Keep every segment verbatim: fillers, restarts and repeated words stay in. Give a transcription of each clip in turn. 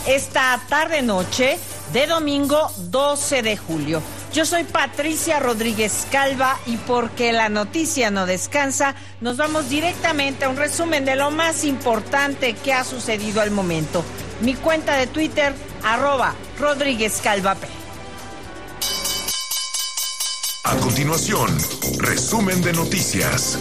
esta tarde-noche de domingo doce de julio. Yo soy Patricia Rodríguez Calva y porque la noticia no descansa, nos vamos directamente a un resumen de lo más importante que ha sucedido al momento. Mi cuenta de Twitter, arroba Rodríguez Calva P. A continuación, resumen de noticias.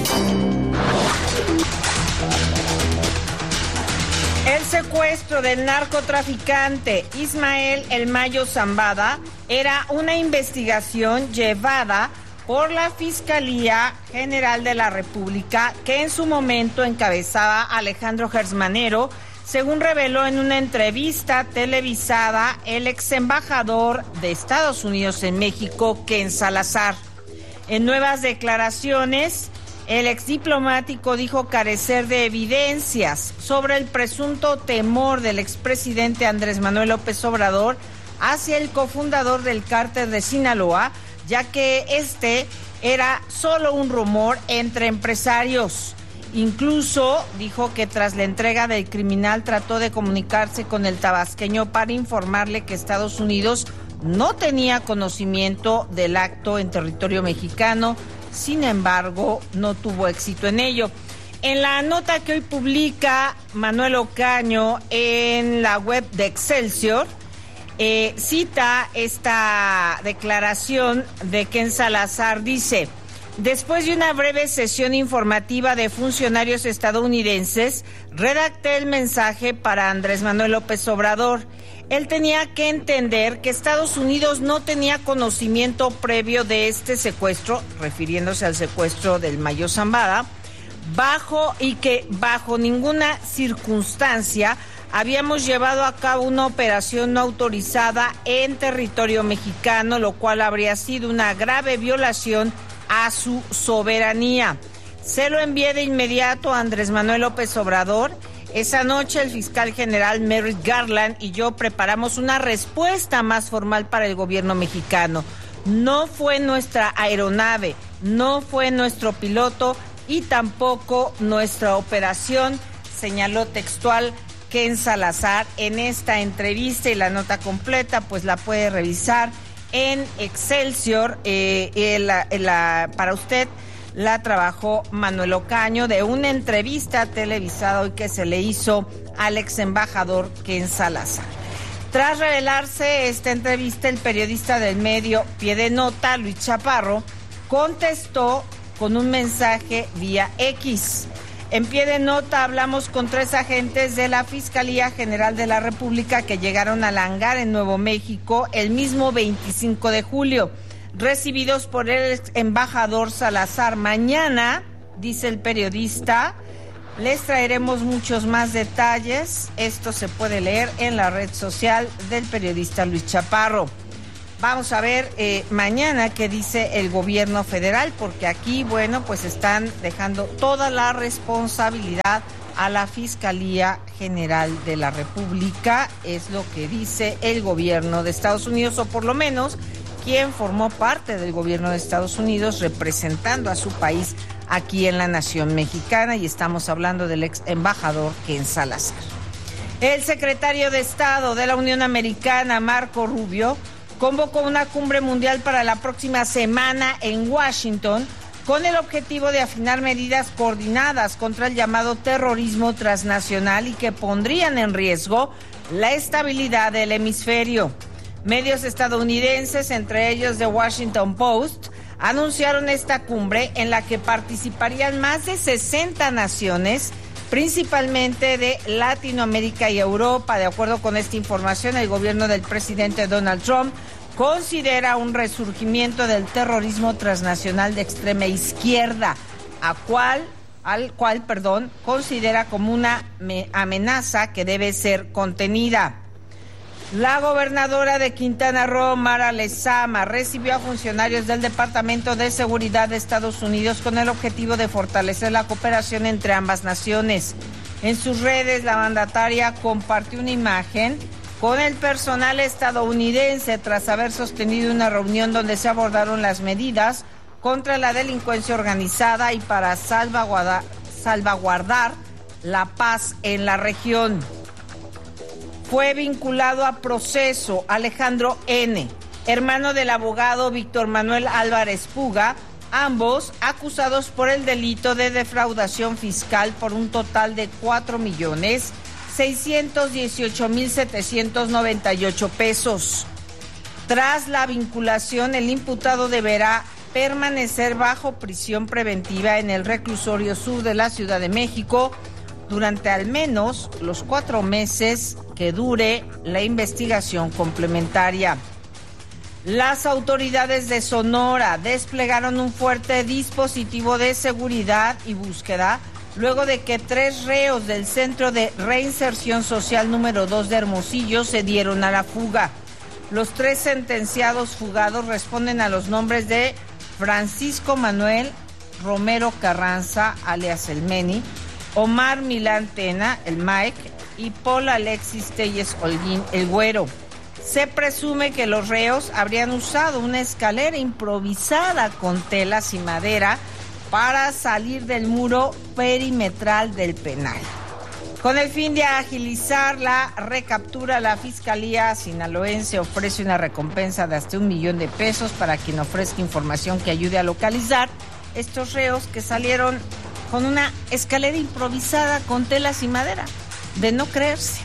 El secuestro del narcotraficante Ismael El Mayo Zambada era una investigación llevada por la Fiscalía General de la República que en su momento encabezaba Alejandro Gersmanero, según reveló en una entrevista televisada el ex embajador de Estados Unidos en México, Ken Salazar. En nuevas declaraciones, el exdiplomático dijo carecer de evidencias sobre el presunto temor del expresidente Andrés Manuel López Obrador hacia el cofundador del cártel de Sinaloa, ya que este era solo un rumor entre empresarios. Incluso dijo que tras la entrega del criminal trató de comunicarse con el tabasqueño para informarle que Estados Unidos no tenía conocimiento del acto en territorio mexicano. Sin embargo, no tuvo éxito en ello. En la nota que hoy publica Manuel Ocaño en la web de Excelsior, eh, cita esta declaración de Ken Salazar. Dice: después de una breve sesión informativa de funcionarios estadounidenses, redacté el mensaje para Andrés Manuel López Obrador. Él tenía que entender que Estados Unidos no tenía conocimiento previo de este secuestro, refiriéndose al secuestro del Mayo Zambada, bajo y que bajo ninguna circunstancia habíamos llevado a cabo una operación no autorizada en territorio mexicano, lo cual habría sido una grave violación a su soberanía. Se lo envié de inmediato a Andrés Manuel López Obrador. Esa noche el fiscal general Merrick Garland y yo preparamos una respuesta más formal para el gobierno mexicano. No fue nuestra aeronave, no fue nuestro piloto y tampoco nuestra operación, señaló textual Ken Salazar en esta entrevista, y la nota completa pues la puede revisar en Excelsior. Eh, eh, la, la, para usted la trabajó Manuel Ocaño, de una entrevista televisada hoy que se le hizo al ex embajador Ken Salazar. Tras revelarse esta entrevista, el periodista del medio Pie de Nota, Luis Chaparro, contestó con un mensaje vía X. En Pie de Nota hablamos con tres agentes de la Fiscalía General de la República que llegaron al hangar en Nuevo México el mismo veinticinco de julio. Recibidos por el embajador Salazar. Mañana, dice el periodista, les traeremos muchos más detalles. Esto se puede leer en la red social del periodista Luis Chaparro. Vamos a ver eh, mañana qué dice el gobierno federal, porque aquí, bueno, pues están dejando toda la responsabilidad a la Fiscalía General de la República. Es lo que dice el gobierno de Estados Unidos, o por lo menos quien formó parte del gobierno de Estados Unidos representando a su país aquí en la nación mexicana, y estamos hablando del ex embajador Ken Salazar. El secretario de Estado de la Unión Americana, Marco Rubio, convocó una cumbre mundial para la próxima semana en Washington con el objetivo de afinar medidas coordinadas contra el llamado terrorismo transnacional y que pondrían en riesgo la estabilidad del hemisferio. Medios estadounidenses, entre ellos The Washington Post, anunciaron esta cumbre en la que participarían más de sesenta naciones, principalmente de Latinoamérica y Europa. De acuerdo con esta información, el gobierno del presidente Donald Trump considera un resurgimiento del terrorismo transnacional de extrema izquierda, a cual, al cual, perdón, considera como una amenaza que debe ser contenida. La gobernadora de Quintana Roo, Mara Lezama, recibió a funcionarios del Departamento de Seguridad de Estados Unidos con el objetivo de fortalecer la cooperación entre ambas naciones. En sus redes, la mandataria compartió una imagen con el personal estadounidense tras haber sostenido una reunión donde se abordaron las medidas contra la delincuencia organizada y para salvaguardar, salvaguardar la paz en la región. Fue vinculado a proceso Alejandro N., hermano del abogado Víctor Manuel Álvarez Puga, ambos acusados por el delito de defraudación fiscal por un total de cuatro millones seiscientos dieciocho mil setecientos noventa y ocho pesos. Tras la vinculación, el imputado deberá permanecer bajo prisión preventiva en el reclusorio sur de la Ciudad de México durante al menos los cuatro meses que dure la investigación complementaria. Las autoridades de Sonora desplegaron un fuerte dispositivo de seguridad y búsqueda luego de que tres reos del Centro de Reinserción Social número dos de Hermosillo se dieron a la fuga. Los tres sentenciados fugados responden a los nombres de Francisco Manuel Romero Carranza, alias El Meni, Omar Milán Tena, el Mike, y Paul Alexis Telles Holguín, el Güero. Se presume que los reos habrían usado una escalera improvisada con telas y madera para salir del muro perimetral del penal. Con el fin de agilizar la recaptura, la Fiscalía Sinaloense ofrece una recompensa de hasta un millón de pesos para quien ofrezca información que ayude a localizar estos reos que salieron con una escalera improvisada con telas y madera. De no creerse.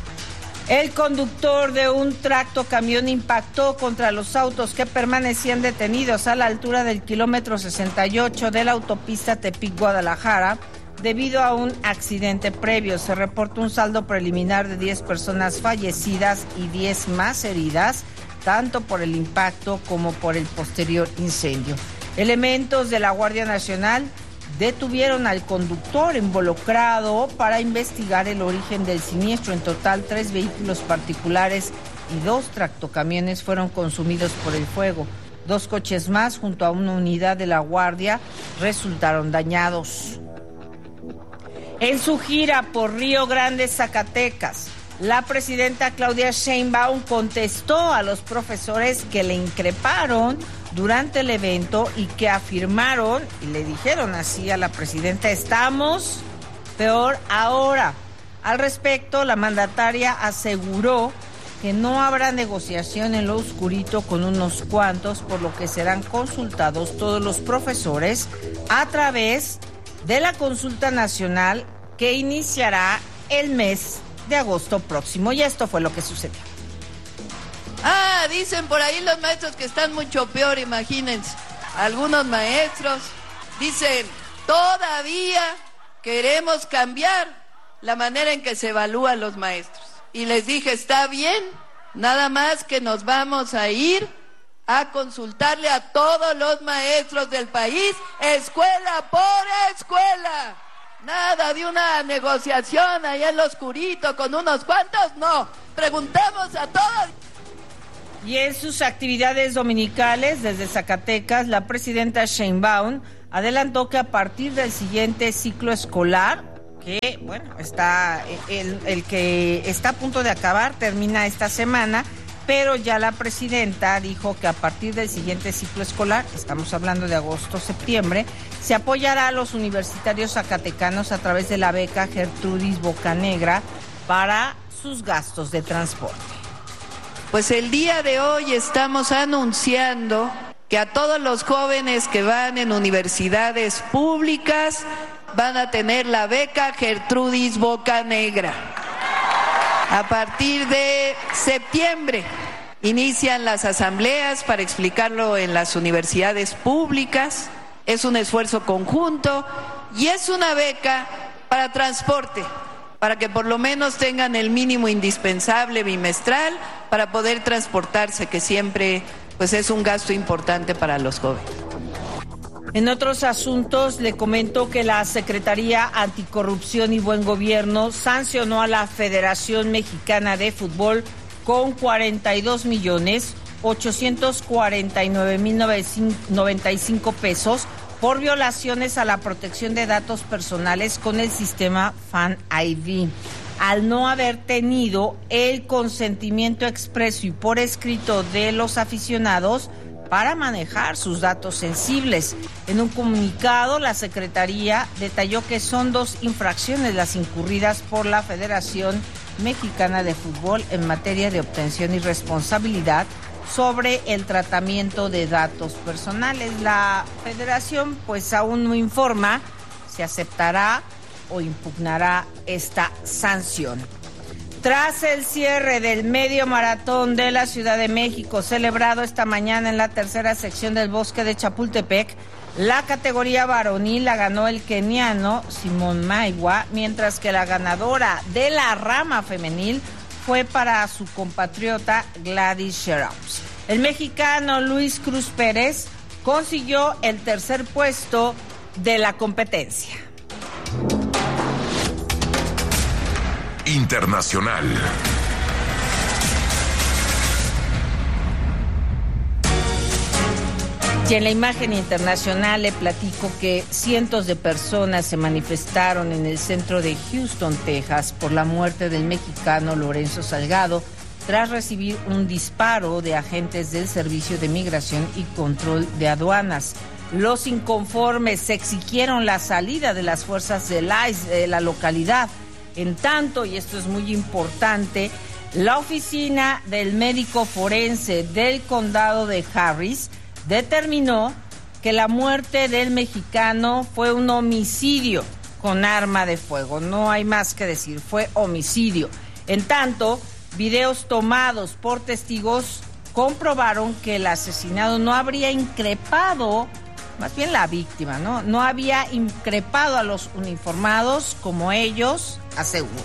El conductor de un tractocamión impactó contra los autos que permanecían detenidos a la altura del kilómetro sesenta y ocho de la autopista Tepic-Guadalajara debido a un accidente previo. Se reportó un saldo preliminar de diez personas fallecidas y diez más heridas, tanto por el impacto como por el posterior incendio. Elementos de la Guardia Nacional detuvieron al conductor involucrado para investigar el origen del siniestro. En total, tres vehículos particulares y dos tractocamiones fueron consumidos por el fuego. Dos coches más, junto a una unidad de la Guardia, resultaron dañados. En su gira por Río Grande, Zacatecas, la presidenta Claudia Sheinbaum contestó a los profesores que le increparon durante el evento y que afirmaron y le dijeron así a la presidenta: estamos peor ahora. Al respecto, la mandataria aseguró que no habrá negociación en lo oscurito con unos cuantos, por lo que serán consultados todos los profesores a través de la consulta nacional que iniciará el mes de agosto próximo. Y esto fue lo que sucedió. Ah, dicen por ahí los maestros que están mucho peor, imagínense. Algunos maestros dicen, todavía queremos cambiar la manera en que se evalúan los maestros. Y les dije, está bien, nada más que nos vamos a ir a consultarle a todos los maestros del país, escuela por escuela. Nada de una negociación allá en lo oscurito con unos cuantos, no. Preguntamos a todos. Y en sus actividades dominicales desde Zacatecas, la presidenta Sheinbaum adelantó que a partir del siguiente ciclo escolar, que bueno, está el, el que está a punto de acabar, termina esta semana, pero ya la presidenta dijo que a partir del siguiente ciclo escolar, estamos hablando de agosto-septiembre, se apoyará a los universitarios zacatecanos a través de la beca Gertrudis Bocanegra para sus gastos de transporte. Pues el día de hoy estamos anunciando que a todos los jóvenes que van en universidades públicas van a tener la beca Gertrudis Bocanegra. A partir de septiembre inician las asambleas para explicarlo en las universidades públicas. Es un esfuerzo conjunto y es una beca para transporte, para que por lo menos tengan el mínimo indispensable bimestral para poder transportarse, que siempre pues es un gasto importante para los jóvenes. En otros asuntos, le comento que la Secretaría Anticorrupción y Buen Gobierno sancionó a la Federación Mexicana de Fútbol con cuarenta y dos millones ochocientos cuarenta y nueve mil noventa y cinco pesos por violaciones a la protección de datos personales con el sistema Fan I D, al no haber tenido el consentimiento expreso y por escrito de los aficionados para manejar sus datos sensibles. En un comunicado, la Secretaría detalló que son dos infracciones las incurridas por la Federación Mexicana de Fútbol en materia de obtención y responsabilidad sobre el tratamiento de datos personales. La federación pues aún no informa si aceptará o impugnará esta sanción. Tras el cierre del medio maratón de la Ciudad de México, celebrado esta mañana en la tercera sección del Bosque de Chapultepec, la categoría varonil la ganó el keniano Simón Maiwa, mientras que la ganadora de la rama femenil fue para su compatriota Gladys Sherams. El mexicano Luis Cruz Pérez consiguió el tercer puesto de la competencia. Internacional. Y en la imagen internacional le platico que cientos de personas se manifestaron en el centro de Houston, Texas, por la muerte del mexicano Lorenzo Salgado, tras recibir un disparo de agentes del Servicio de Migración y Control de Aduanas. Los inconformes exigieron la salida de las fuerzas del I C E de la localidad. En tanto, y esto es muy importante, la oficina del médico forense del condado de Harris determinó que la muerte del mexicano fue un homicidio con arma de fuego. No hay más que decir, fue homicidio. En tanto, videos tomados por testigos comprobaron que el asesinado no habría increpado, más bien la víctima, ¿no? No había increpado a los uniformados como ellos aseguran.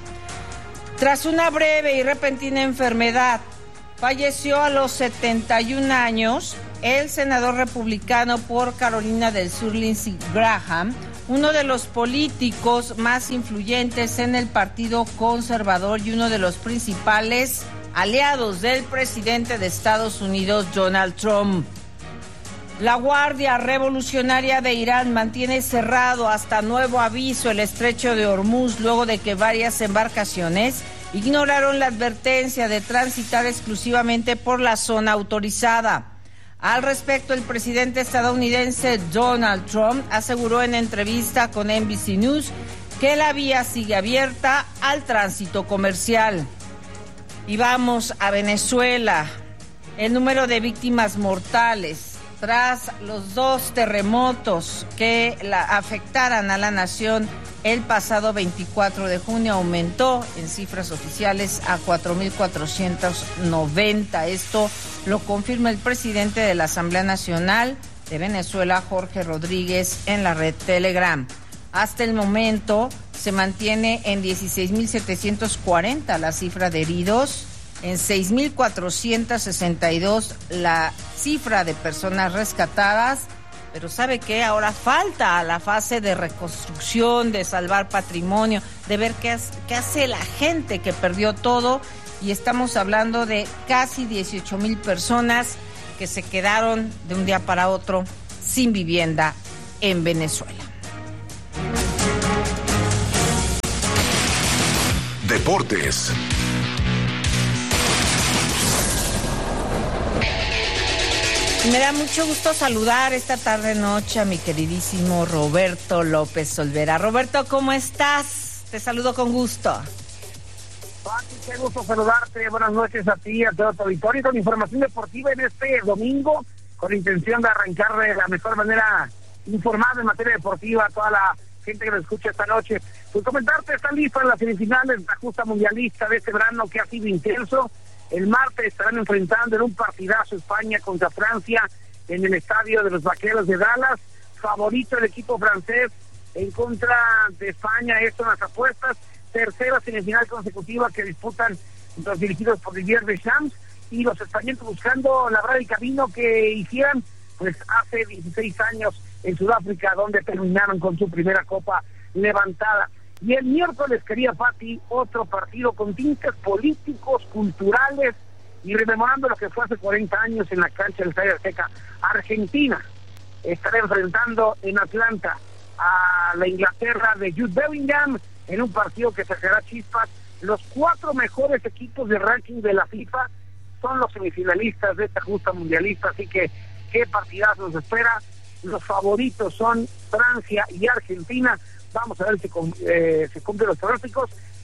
Tras una breve y repentina enfermedad, falleció a los setenta y un años el senador republicano por Carolina del Sur, Lindsey Graham, uno de los políticos más influyentes en el Partido Conservador y uno de los principales aliados del presidente de Estados Unidos, Donald Trump. La Guardia Revolucionaria de Irán mantiene cerrado hasta nuevo aviso el estrecho de Hormuz luego de que varias embarcaciones ignoraron la advertencia de transitar exclusivamente por la zona autorizada. Al respecto, el presidente estadounidense Donald Trump aseguró en entrevista con N B C News que la vía sigue abierta al tránsito comercial. Y vamos a Venezuela. El número de víctimas mortales tras los dos terremotos que la afectaran a la nación el pasado veinticuatro de junio aumentó en cifras oficiales a cuatro mil cuatrocientos noventa. Esto lo confirma el presidente de la Asamblea Nacional de Venezuela, Jorge Rodríguez, en la red Telegram. Hasta el momento se mantiene en dieciséis mil setecientos cuarenta la cifra de heridos, en seis mil cuatrocientos sesenta y dos la cifra de personas rescatadas, pero ¿sabe qué? Ahora falta la fase de reconstrucción, de salvar patrimonio, de ver qué, qué hace la gente que perdió todo, y estamos hablando de casi dieciocho mil personas que se quedaron de un día para otro sin vivienda en Venezuela. Deportes. Me da mucho gusto saludar esta tarde-noche a mi queridísimo Roberto López Olvera. Roberto, ¿cómo estás? Te saludo con gusto. Pati, qué gusto saludarte. Buenas noches a ti, a todo tu auditorio, con información deportiva en este domingo, con intención de arrancar de la mejor manera informada en materia deportiva a toda la gente que nos escucha esta noche. Pues comentarte, están listas las semifinales de la justa mundialista de este verano que ha sido intenso. El martes estarán enfrentando en un partidazo España contra Francia en el estadio de los Vaqueros de Dallas. Favorito el equipo francés en contra de España, esto en las apuestas. Tercera semifinal consecutiva que disputan los dirigidos por Didier Deschamps, y los españoles buscando labrar el camino que hicieran pues hace dieciséis años en Sudáfrica, donde terminaron con su primera copa levantada. Y el miércoles, quería Pati, otro partido con tintes políticos, culturales, y rememorando lo que fue hace cuarenta años en la cancha del Estadio Azteca. Argentina estará enfrentando en Atlanta a la Inglaterra de Jude Bellingham en un partido que sacará chispas. Los cuatro mejores equipos de ranking de la FIFA son los semifinalistas de esta justa mundialista, así que qué partidazo nos espera. Los favoritos son Francia y Argentina. Vamos a ver si eh, se cumplen los pronósticos.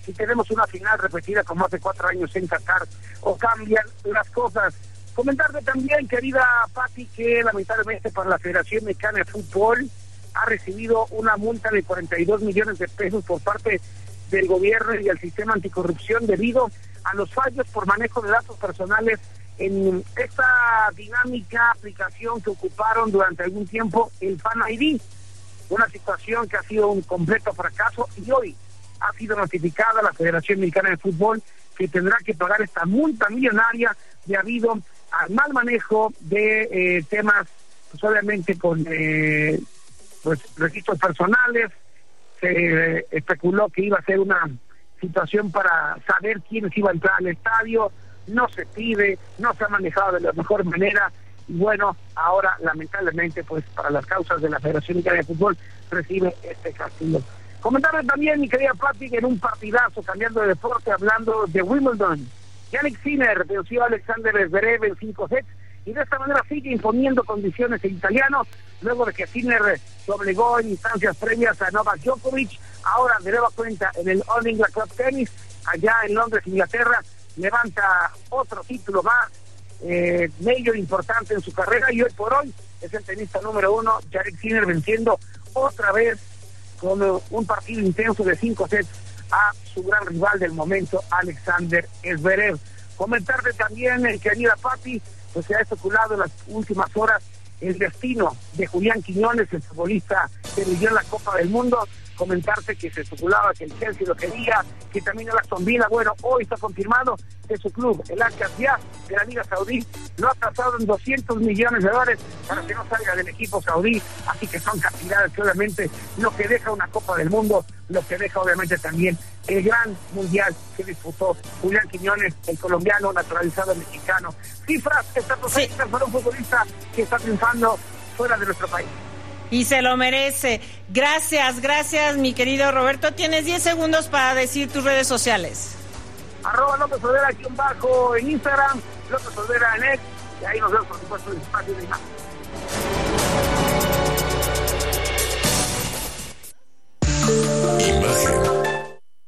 si tenemos una final repetida como hace cuatro años en Qatar, o cambian las cosas. Comentarte también, querida Pati, que lamentablemente para la Federación Mexicana de Fútbol ha recibido una multa de cuarenta y dos millones de pesos por parte del gobierno y del sistema anticorrupción debido a los fallos por manejo de datos personales en esta dinámica aplicación que ocuparon durante algún tiempo el Fan I D, una situación que ha sido un completo fracaso, y hoy ha sido notificada la Federación Mexicana de Fútbol que tendrá que pagar esta multa millonaria debido al mal manejo de eh, temas, pues obviamente con eh, pues registros personales. Se eh, especuló que iba a ser una situación para saber quiénes iban a entrar al estadio, no se pide, no se ha manejado de la mejor manera, y bueno, ahora lamentablemente pues para las causas de la Federación Mexicana de Fútbol recibe este castigo. Comentarles también, mi querida Pati, que en un partidazo, cambiando de deporte, hablando de Wimbledon, Jannik Sinner venció a Alexander Zverev en cinco sets, y de esta manera sigue imponiendo condiciones el italiano, luego de que Sinner se obligó en instancias previas a Novak Djokovic. Ahora de nueva cuenta en el All England Club Tennis, allá en Londres, Inglaterra, levanta otro título más, eh, medio importante en su carrera, y hoy por hoy es el tenista número uno, Jannik Sinner, venciendo otra vez con un partido intenso de cinco sets a su gran rival del momento, Alexander Zverev. Comentarte también, eh, querida Pati, pues se ha especulado en las últimas horas el destino de Julián Quiñones, el futbolista que brilló en la Copa del Mundo. Comentarte que se especulaba que el Chelsea lo quería, que también el Aston Villa. Bueno, hoy está confirmado que su club, el Al-Qasiyah de la Liga Saudí, lo ha tasado en doscientos millones de dólares para que no salga del equipo saudí. Así que son cantidades que obviamente lo que deja una Copa del Mundo, lo que deja obviamente también el gran mundial que disputó Julián Quiñones, el colombiano naturalizado mexicano. Cifras estratosféricas para un futbolista que está triunfando fuera de nuestro país. Y se lo merece. Gracias, gracias, mi querido Roberto. Tienes diez segundos para decir tus redes sociales. Arroba López Olvera aquí en bajo en Instagram, López Olvera en X, y ahí nos vemos, por supuesto, en el espacio de imagen. Imagen.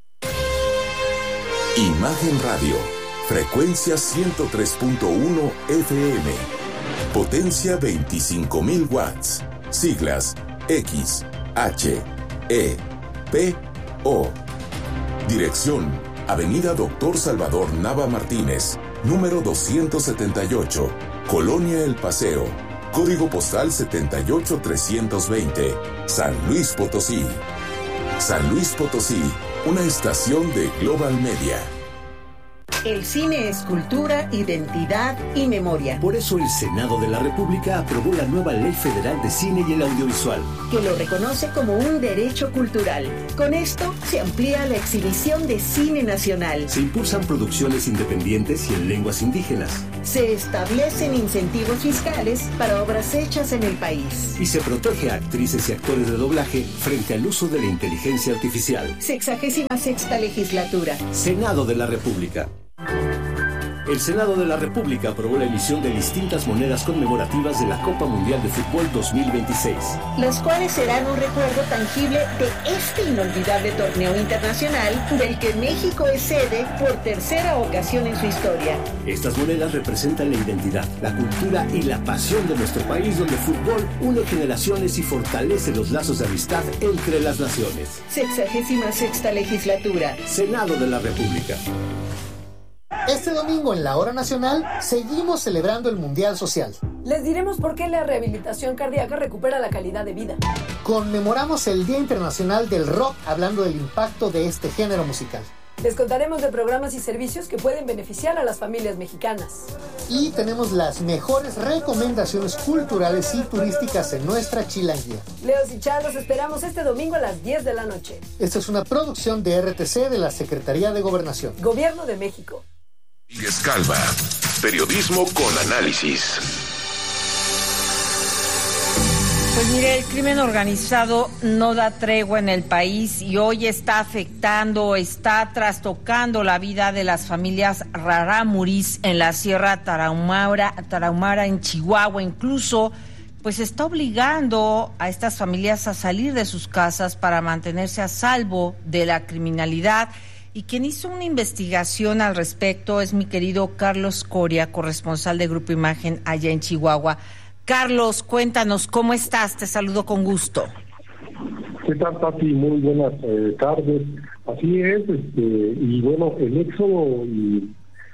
Imagen Radio. Frecuencia ciento tres punto uno F M. Potencia veinticinco mil watts. Siglas X, H, E, P, O. Dirección: Avenida Doctor Salvador Nava Martínez, número doscientos setenta y ocho, Colonia El Paseo. Código postal setenta y ocho trescientos veinte, San Luis Potosí. San Luis Potosí, una estación de Global Media. El cine es cultura, identidad y memoria. Por eso el Senado de la República aprobó la nueva Ley Federal de Cine y el Audiovisual, que lo reconoce como un derecho cultural. Con esto se amplía la exhibición de cine nacional. Se impulsan producciones independientes y en lenguas indígenas. Se establecen incentivos fiscales para obras hechas en el país. Y se protege a actrices y actores de doblaje frente al uso de la inteligencia artificial. Sexagésima sexta legislatura. Senado de la República. El Senado de la República aprobó la emisión de distintas monedas conmemorativas de la Copa Mundial de Fútbol dos mil veintiséis. Las cuales serán un recuerdo tangible de este inolvidable torneo internacional del que México es sede por tercera ocasión en su historia. Estas monedas representan la identidad, la cultura y la pasión de nuestro país, donde el fútbol une generaciones y fortalece los lazos de amistad entre las naciones. Sexagésima sexta legislatura. Senado de la República. Este domingo en la Hora Nacional seguimos celebrando el Mundial Social. Les diremos por qué la rehabilitación cardíaca recupera la calidad de vida. Conmemoramos el Día Internacional del Rock hablando del impacto de este género musical. Les contaremos de programas y servicios que pueden beneficiar a las familias mexicanas. Y tenemos las mejores recomendaciones culturales y turísticas en nuestra chilanguía. Leos y Char, los esperamos este domingo a las diez de la noche. Esta es una producción de R T C de la Secretaría de Gobernación. Gobierno de México. Calva, periodismo con análisis. Pues mire, el crimen organizado no da tregua en el país y hoy está afectando, está trastocando la vida de las familias rarámuris en la Sierra Tarahumara, Tarahumara en Chihuahua. Incluso, pues está obligando a estas familias a salir de sus casas para mantenerse a salvo de la criminalidad. y quien hizo una investigación al respecto es mi querido Carlos Coria, corresponsal de Grupo Imagen allá en Chihuahua. Carlos, cuéntanos, ¿cómo estás? Te saludo con gusto. ¿Qué tal, Pati? Muy buenas eh, tardes. Así es, este, y bueno, el éxodo y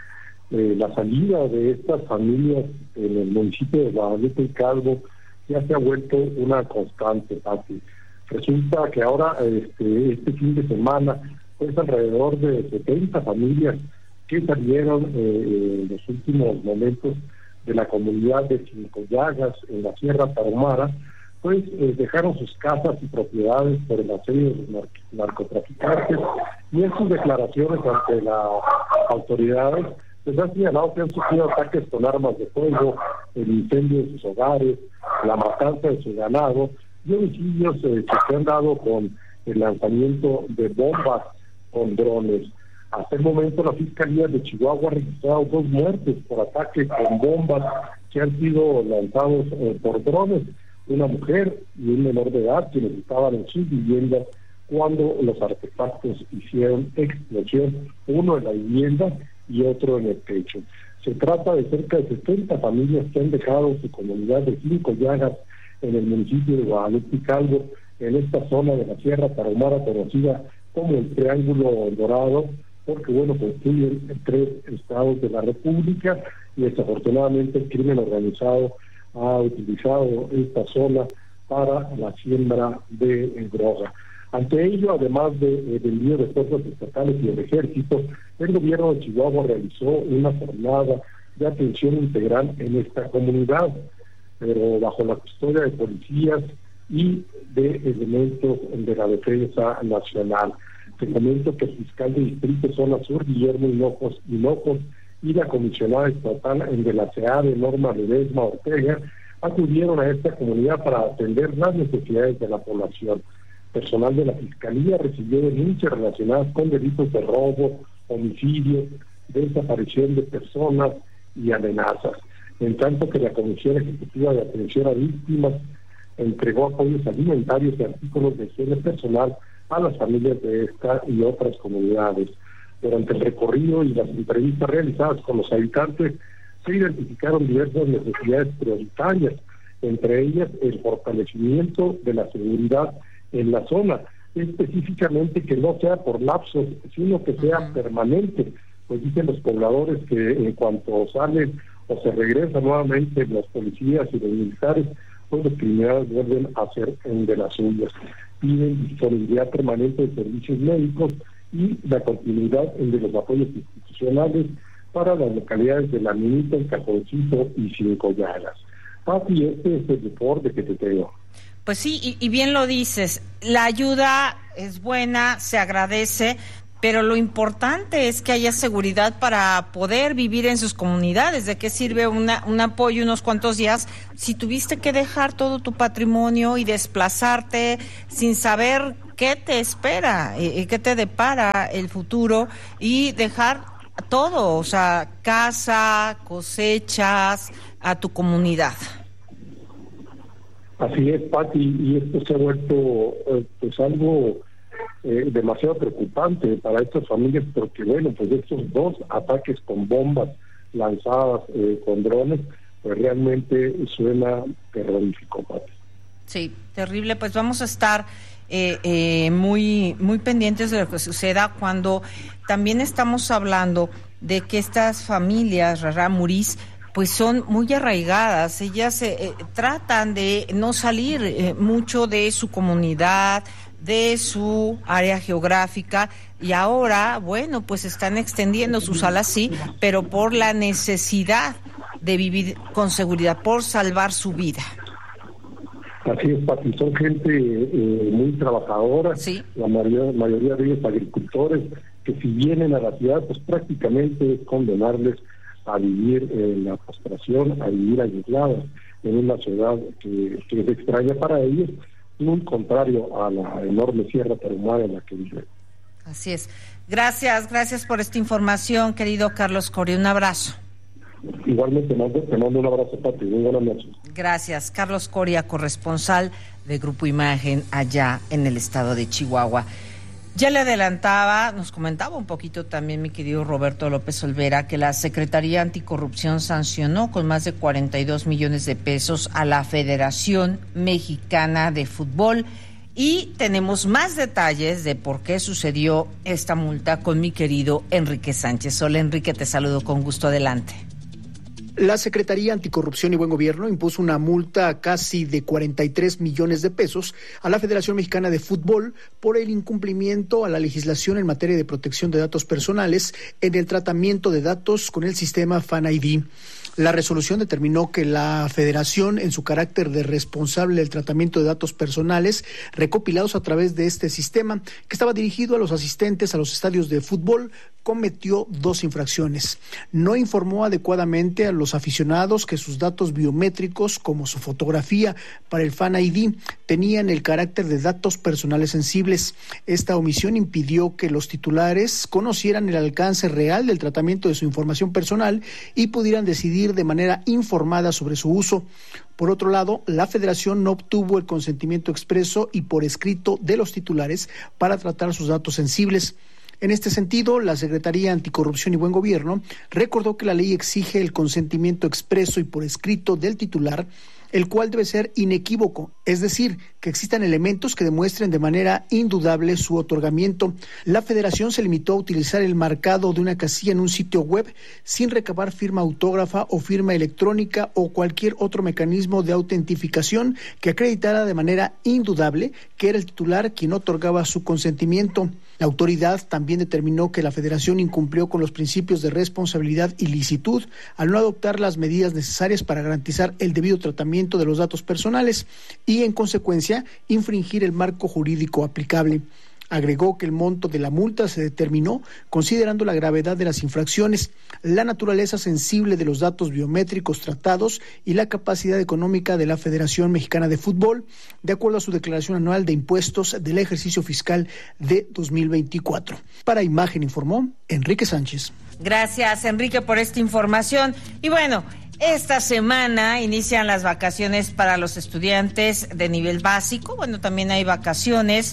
eh, la salida de estas familias en el municipio de Guadalupe y Calvo ya se ha vuelto una constante, Pati. Resulta que ahora, este, este fin de semana, pues alrededor de setenta familias que salieron eh, en los últimos momentos de la comunidad de Cinco Llagas, en la Sierra Tarahumara, pues eh, dejaron sus casas y propiedades por el asedio de los nar narcotraficantes, y en sus declaraciones ante las autoridades, pues han señalado que han sufrido ataques con armas de fuego, el incendio de sus hogares, la matanza de su ganado, y homicidios eh, que se han dado con el lanzamiento de bombas con drones. Hasta el momento la Fiscalía de Chihuahua ha registrado dos muertes por ataques con bombas que han sido lanzados eh, por drones. Una mujer y un menor de edad quienes estaban en sus viviendas cuando los artefactos hicieron explosión, uno en la vivienda y otro en el techo. Se trata de cerca de setenta familias que han dejado su comunidad de Cinco Llagas en el municipio de Guadalupe y Calvo, en esta zona de la Sierra Tarahumara conocida como el Triángulo Dorado, porque bueno, constituyen tres estados de la República, y desafortunadamente el crimen organizado ha utilizado esta zona para la siembra de eh, droga. Ante ello, además de, eh, del envío de fuerzas estatales y del ejército, el gobierno de Chihuahua realizó una jornada de atención integral en esta comunidad, pero bajo la custodia de policías y de elementos de la defensa nacional. Te comento que el fiscal de Distrito Zona Sur, Guillermo Hinojos Hinojos, y la comisionada estatal en de la SEADE, Norma Ledesma Ortega, acudieron a esta comunidad para atender las necesidades de la población. Personal de la Fiscalía recibió denuncias relacionadas con delitos de robo, homicidio, desaparición de personas y amenazas. En tanto que la Comisión Ejecutiva de Atención a Víctimas entregó apoyos alimentarios y artículos de higiene personal a las familias de esta y otras comunidades. Durante el recorrido y las entrevistas realizadas con los habitantes, se identificaron diversas necesidades prioritarias, entre ellas el fortalecimiento de la seguridad en la zona, específicamente que no sea por lapsos, sino que sea uh-huh. permanente, pues dicen los pobladores que en cuanto salen o se regresan nuevamente los policías y los militares, pues los criminales vuelven a hacer de las suyas. Piden disponibilidad permanente de servicios médicos y la continuidad de los apoyos institucionales para las localidades de La Minita, El Cajoncito y Cinco Llagas. Papi, este es el reporte que te tengo. Pues sí, y, y bien lo dices, la ayuda es buena, se agradece, pero lo importante es que haya seguridad para poder vivir en sus comunidades. ¿De qué sirve una, un apoyo unos cuantos días si tuviste que dejar todo tu patrimonio y desplazarte sin saber qué te espera y qué te depara el futuro, y dejar todo, o sea, casa, cosechas, a tu comunidad? Así es, Pati, y esto se ha vuelto eh, pues algo eh, demasiado preocupante para estas familias, porque bueno, pues estos dos ataques con bombas lanzadas eh, con drones, pues realmente suena terrorífico, Pati. Sí, terrible. Pues vamos a estar eh, eh, muy muy pendientes de lo que suceda, cuando también estamos hablando de que estas familias rarámuris pues son muy arraigadas. Ellas eh, tratan de no salir eh, mucho de su comunidad, de su área geográfica, y ahora, bueno, pues están extendiendo sus alas, sí, pero por la necesidad de vivir con seguridad, por salvar su vida. Así es, Pati, son gente eh, muy trabajadora, ¿sí? La mayoría, mayoría de ellos agricultores, que si vienen a la ciudad, pues prácticamente es condenarles a vivir en la frustración, a vivir aislados en una ciudad que, que es extraña para ellos, muy contrario a la enorme Sierra Tarahumara en la que viven. Así es. Gracias, gracias por esta información, querido Carlos Coria. Un abrazo. Igualmente, te mando un abrazo, Pati. Muy buenas noches. Gracias. Carlos Coria, corresponsal de Grupo Imagen allá en el estado de Chihuahua. Ya le adelantaba, nos comentaba un poquito también mi querido Roberto López Olvera, que la Secretaría Anticorrupción sancionó con más de cuarenta y dos millones de pesos a la Federación Mexicana de Fútbol. Y tenemos más detalles de por qué sucedió esta multa con mi querido Enrique Sánchez. Hola Enrique, te saludo con gusto, adelante. La Secretaría Anticorrupción y Buen Gobierno impuso una multa casi de cuarenta y tres millones de pesos a la Federación Mexicana de Fútbol por el incumplimiento a la legislación en materia de protección de datos personales en el tratamiento de datos con el sistema Fan I D. La resolución determinó que la Federación, en su carácter de responsable del tratamiento de datos personales recopilados a través de este sistema, que estaba dirigido a los asistentes a los estadios de fútbol, cometió dos infracciones. No informó adecuadamente a los aficionados que sus datos biométricos, como su fotografía para el Fan I D, tenían el carácter de datos personales sensibles. Esta omisión impidió que los titulares conocieran el alcance real del tratamiento de su información personal y pudieran decidir de manera informada sobre su uso. Por otro lado, la Federación no obtuvo el consentimiento expreso y por escrito de los titulares para tratar sus datos sensibles. En este sentido, la Secretaría Anticorrupción y Buen Gobierno recordó que la ley exige el consentimiento expreso y por escrito del titular, el cual debe ser inequívoco, es decir, que existan elementos que demuestren de manera indudable su otorgamiento. La Federación se limitó a utilizar el marcado de una casilla en un sitio web sin recabar firma autógrafa o firma electrónica o cualquier otro mecanismo de autentificación que acreditara de manera indudable que era el titular quien otorgaba su consentimiento. La autoridad también determinó que la Federación incumplió con los principios de responsabilidad y licitud al no adoptar las medidas necesarias para garantizar el debido tratamiento de los datos personales y, en consecuencia, infringir el marco jurídico aplicable. Agregó que el monto de la multa se determinó considerando la gravedad de las infracciones, la naturaleza sensible de los datos biométricos tratados y la capacidad económica de la Federación Mexicana de Fútbol, de acuerdo a su declaración anual de impuestos del ejercicio fiscal de dos mil veinticuatro. Para Imagen informó Enrique Sánchez. Gracias, Enrique, por esta información. Y bueno, esta semana inician las vacaciones para los estudiantes de nivel básico. Bueno, también hay vacaciones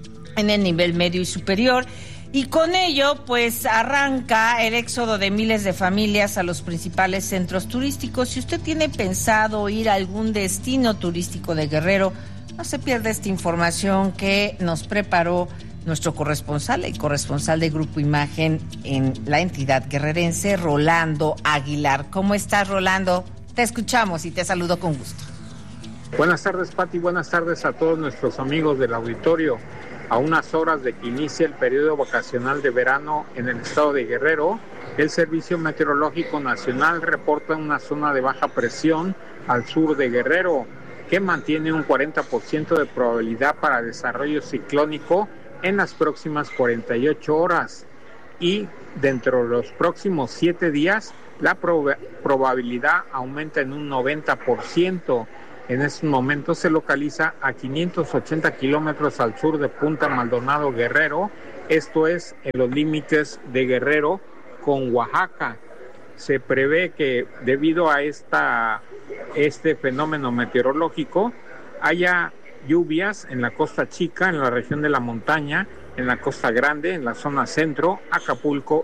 en el nivel medio y superior, y con ello pues arranca el éxodo de miles de familias a los principales centros turísticos. Si usted tiene pensado ir a algún destino turístico de Guerrero, no se pierda esta información que nos preparó nuestro corresponsal, el corresponsal de Grupo Imagen en la entidad guerrerense, Rolando Aguilar. ¿Cómo estás, Rolando? Te escuchamos y te saludo con gusto. Buenas tardes, Pati, buenas tardes a todos nuestros amigos del auditorio. A unas horas de que inicie el periodo vacacional de verano en el estado de Guerrero, el Servicio Meteorológico Nacional reporta una zona de baja presión al sur de Guerrero, que mantiene un cuarenta por ciento de probabilidad para desarrollo ciclónico en las próximas cuarenta y ocho horas. Y dentro de los próximos siete días, la prob- probabilidad aumenta en un noventa por ciento. En estos momentos se localiza a quinientos ochenta kilómetros al sur de Punta Maldonado, Guerrero, esto es en los límites de Guerrero con Oaxaca. Se prevé que debido a esta, este fenómeno meteorológico haya lluvias en la Costa Chica, en la región de la montaña, en la Costa Grande, en la zona centro, Acapulco